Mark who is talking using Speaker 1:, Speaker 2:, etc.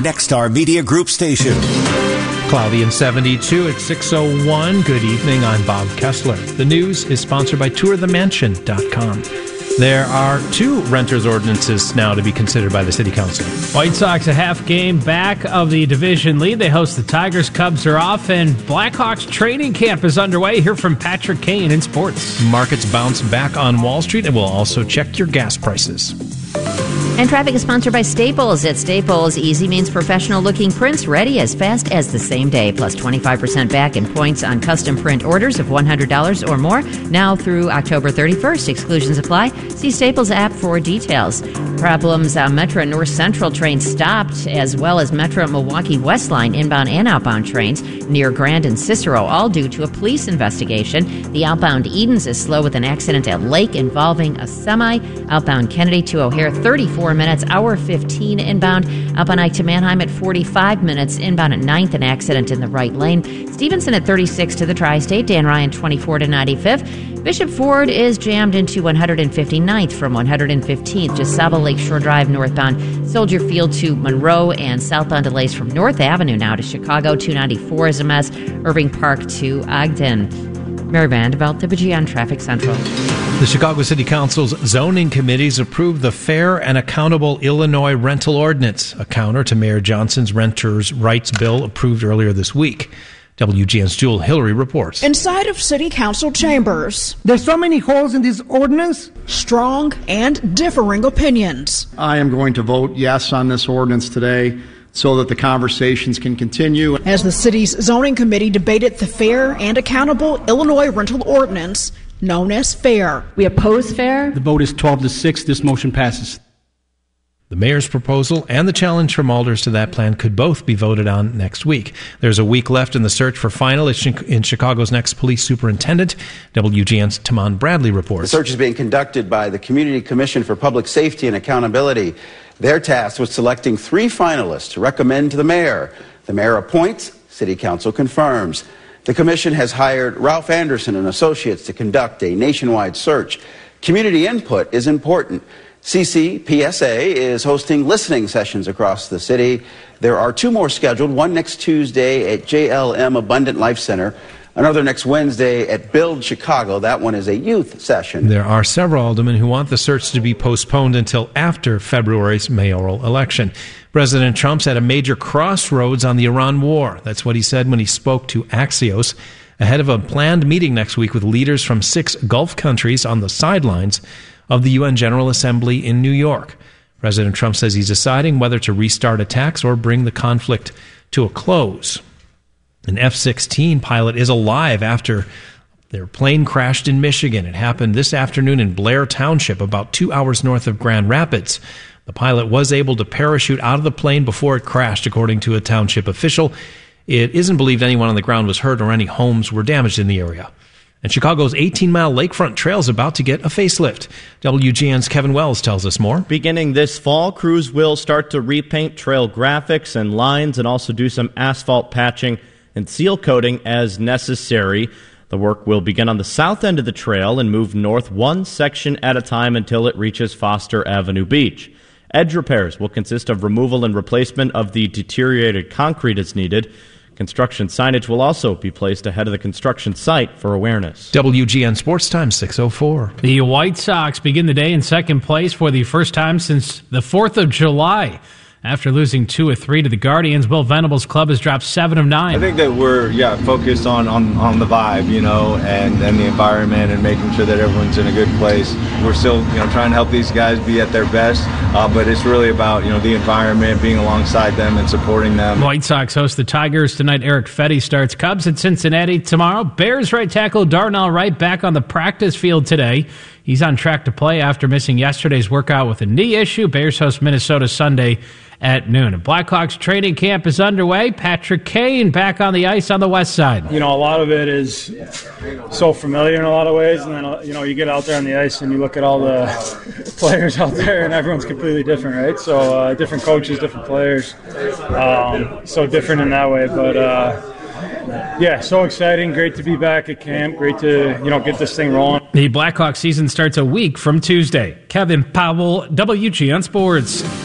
Speaker 1: Nexstar Media Group station.
Speaker 2: Cloudy and 72 at 6:01. Good evening, I'm Bob Kessler. The news is sponsored by tourthemansion.com. There are 2 renters ordinances now to be considered by the City Council.
Speaker 3: White Sox a half game back of the division lead. They host the Tigers. Cubs are off, and Blackhawks training camp is underway. Hear from Patrick Kane in sports.
Speaker 2: Markets bounce back on Wall Street, and we'll also check your gas prices.
Speaker 4: And traffic is sponsored by Staples. At Staples, easy means professional-looking prints ready as fast as the same day, plus 25% back in points on custom print orders of $100 or more, now through October 31st. Exclusions apply. See Staples app for details. Problems on Metro and North Central trains stopped, as well as Metro Milwaukee West Line inbound and outbound trains near Grand and Cicero, all due to a police investigation. The outbound Edens is slow with an accident at Lake involving a semi. Outbound Kennedy to O'Hare, 34 minutes, hour 15 inbound. Outbound Ike to Manheim at 45 minutes, inbound at 9th, an accident in the right lane. Stevenson at 36 to the Tri-State, Dan Ryan 24 to 95th. Bishop Ford is jammed into 159th from 115th, just Saba Lakeshore Drive northbound Soldier Field to Monroe, and southbound delays from North Avenue now to Chicago. 294 is a mess, Irving Park to Ogden. Mary Vanderbilt, WG on Traffic Central.
Speaker 2: The Chicago City Council's zoning committees approved the Fair and Accountable Illinois Rental Ordinance, a counter to Mayor Johnson's Renters' Rights Bill approved earlier this week. WGN's Jewel Hillary reports.
Speaker 5: Inside of City Council chambers,
Speaker 6: there's so many holes in this ordinance.
Speaker 5: Strong and differing opinions.
Speaker 7: I am going to vote yes on this ordinance today, so that the conversations can continue.
Speaker 5: As the city's zoning committee debated the Fair and Accountable Illinois Rental Ordinance, known as FAIR.
Speaker 8: We oppose FAIR.
Speaker 9: The vote is 12-6. This motion passes.
Speaker 2: The mayor's proposal and the challenge from alders to that plan could both be voted on next week. There's a week left in the search for finalists in Chicago's next police superintendent. WGN's Taman Bradley reports.
Speaker 10: The search is being conducted by the Community Commission for Public Safety and Accountability. Their task was selecting 3 finalists to recommend to the mayor. The mayor appoints, City Council confirms. The commission has hired Ralph Anderson and Associates to conduct a nationwide search. Community input is important. CCPSA is hosting listening sessions across the city. There are 2 more scheduled, one next Tuesday at JLM Abundant Life Center, another next Wednesday at Build Chicago. That one is a youth session.
Speaker 2: There are several aldermen who want the search to be postponed until after February's mayoral election. President Trump's at a major crossroads on the Iran war. That's what he said when he spoke to Axios ahead of a planned meeting next week with leaders from 6 Gulf countries on the sidelines of the UN General Assembly in New York. President Trump says he's deciding whether to restart attacks or bring the conflict to a close. An F-16 pilot is alive after their plane crashed in Michigan. It happened this afternoon in Blair Township, about 2 hours north of Grand Rapids. The pilot was able to parachute out of the plane before it crashed, according to a township official. It isn't believed anyone on the ground was hurt or any homes were damaged in the area. And Chicago's 18-mile lakefront trail is about to get a facelift. WGN's Kevin Wells tells us more.
Speaker 11: Beginning this fall, crews will start to repaint trail graphics and lines and also do some asphalt patching and seal coating as necessary. The work will begin on the south end of the trail and move north one section at a time until it reaches Foster Avenue Beach. Edge repairs will consist of removal and replacement of the deteriorated concrete as needed. Construction signage will also be placed ahead of the construction site for awareness.
Speaker 2: WGN Sports Time, 6:04.
Speaker 3: The White Sox begin the day in second place for the first time since the 4th of July. After losing 2 of 3 to the Guardians, Will Venable's club has dropped 7 of 9.
Speaker 12: I think that we're focused on the vibe, and the environment and making sure that everyone's in a good place. We're still trying to help these guys be at their best, but it's really about the environment, being alongside them and supporting them.
Speaker 3: White Sox host the Tigers tonight. Eric Fetty starts. Cubs at Cincinnati tomorrow. Bears right tackle Darnell Wright back on the practice field today. He's on track to play after missing yesterday's workout with a knee issue. Bears host Minnesota Sunday at noon. And Blackhawks training camp is underway. Patrick Kane back on the ice on the west side.
Speaker 13: A lot of it is so familiar in a lot of ways, and then you get out there on the ice and you look at all the players out there, and everyone's completely different, right? So different coaches, different players, so different in that way. But so exciting. Great to be back at camp. Great to get this thing rolling.
Speaker 3: The Blackhawks season starts a week from Tuesday. Kevin Powell, WGN Sports.